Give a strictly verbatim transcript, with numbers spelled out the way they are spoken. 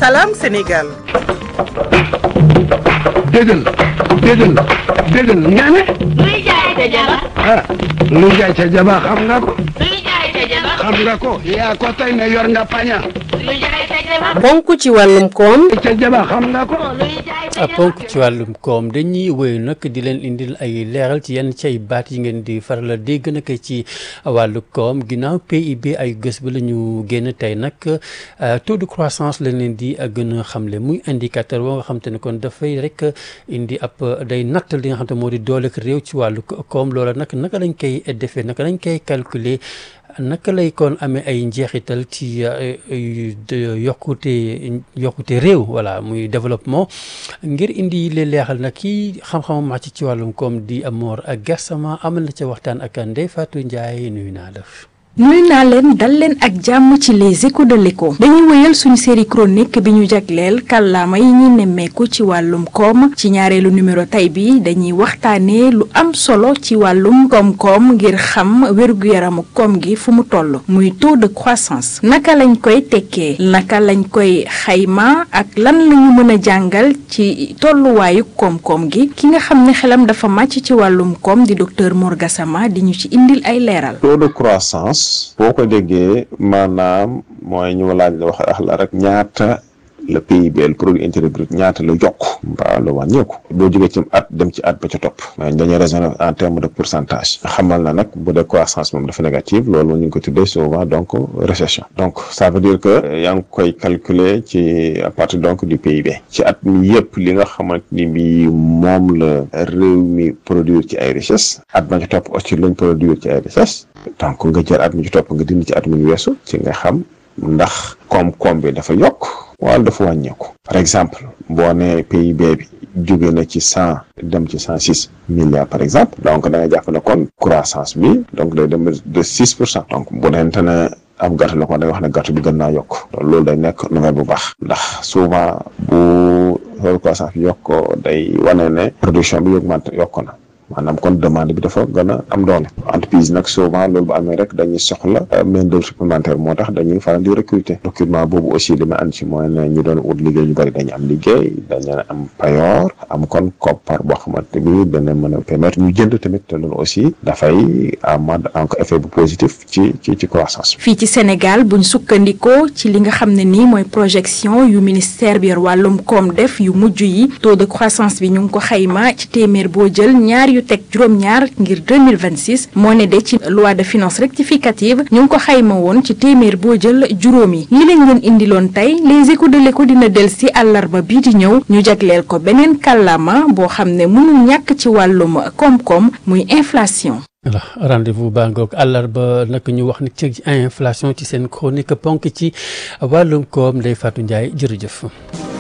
Salam Sénégal. déggal déggal déggal nga ne. luy jaay ca jaba. ah luy jaay ca jaba xam nga ko. luy jaay ca jaba. xam nga ko yaa ko tey ne yor nga paña. luy jaay ca jaba. ponk ci wàllum koom. ca jaba xam nga ko. luy jaay ca jaba. ponk ci wàllum koom dañuy wéy nag di leen indil ay leeral ci yenn ci ay baat yi ngeen di faral a dégg nag ci wàllu koom ginnaaw P I B ay gës bi la ñu génn tey nag taux de croissance lañ leen di gën a xamle muy indicateur boo nga xam te ne kon dafay rek indi ab day natt li nga xam te moo di doole ak réew ci wàllu koom loola nag naka lañ koy defee naka lañ koy calculer naka lay kon amee ay njeexital ci yokkute yokkute réew voilà muy développement ngir indi leen leexal nag kii xam-xamam màcc ci wàllum koom di Mor ak Gassama amal na ca waxtaan ak Ndeye Fatou Ndiaye nuyu naa la. nuyu naa leen dal leen ak jàmm ci les échos de l'écho dañuy wéyal suñu série chronique bi ñu jagleel kàllaama yi ñuy nemmeeku ci wàllum koom ci ñaareelu numéro tay bi dañuy waxtaanee lu am solo ci wàllum koom-koom ngir xam wér-gu-yaramu koom gi fu mu toll muy taux de croissance naka lañ koy tekkee naka lañ koy xayma ak lan lañu mën a jàngal ci tolluwaayu koom-koom gi ki nga xam ne xelam dafa màcc ci wàllum koom di docteur Mor Gassama di ñu ci indil ay leeral. taux de croissance boo ko déggee maanaam mooy ñu laaj la wax ax la rek ñaata le P I B le produit intérieur brut ñaata la yokk mbaa la wàññeeku boo jógee ci at dem ci at ba ca topp mais dañuy raisonner en terme de pourcentage xamal na nag bu dee croissance moom dafa négative loolu ñu ngi ko tuddee souvent donc récession donc ça veut dire que yaa ngi koy calculer ci à partir donc du P I B ci at mi yëpp li nga xamante ni bi moom la réew mi produire ci ay richesse at ba ca topp aussi lañ produire ci ay richesse donc nga jël at mi ci topp nga dindi ci at mi weesu ci nga xam ndax koom-koom bi dafa yokk wala dafa wàññeeku par exemple boo nee P I B bi jóge na ci cent dem ci cent six milliards par exemple donc da nga jàpp ne kon croissance bi donc day dem de six pour cent donc bu neente ne am gàtt la kon day wax ne gàtt bi gën naa yokk loolu day nekk nouvelle bu baax ndax souvent bu croissance bi yokkoo day wane ne production bi augmente yokk na maanaam kon demande bi dafa gën a am doole entreprise nag souvent loolu bu amee rek dañuy soxla main d'œuvre supplémentaire moo tax dañuy faral di recruter recrutement boobu aussi li ma ànd ci mooy ne ñu doon ut liggéey ñu bëri dañu am liggéey dañu am payoor am kon koppar boo xamante ni dana mën a permettre ñu jënd tamit te loolu aussi dafay amaat encore effet bu positif ci ci ci croissance. fii ci Sénégal buñ sukkandikoo ci li nga xam ne nii mooy projection yu ministère bi wàllum koom def yu mujj yi taux de croissance bi ñu ngi ko xayma ci téeméer boo jël ñaar yu teg juróom-ñaar ngir deux mille vingt-six moo ne de ci loi de finances rectificative ñu ngi ko xayma woon ci téeméer boo jël juróomi li leen leen indiloon tey les échos de l'écho dina del si àllarba bii di ñëw ñu jagleel ko beneen kàllaama boo xam ne mënul ñàkk ci wàllum koom-koom muy inflation. voilà rendez-vous baa ngoog àllarba nag ñu wax ni ci inflation ci seen chronique ponk ci wàllum koom Ndeye Fatou Ndiaye jërëjëf.